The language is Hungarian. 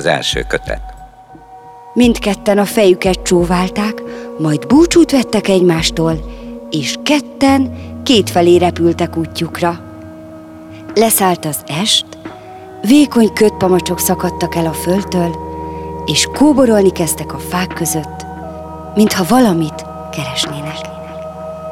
első kötet. Mindketten a fejüket csóválták, majd búcsút vettek egymástól, és ketten kétfelé repültek útjukra. Leszállt az est, vékony kötpamacsok szakadtak el a földtől, és kóborolni kezdtek a fák között, mintha valamit keresnének.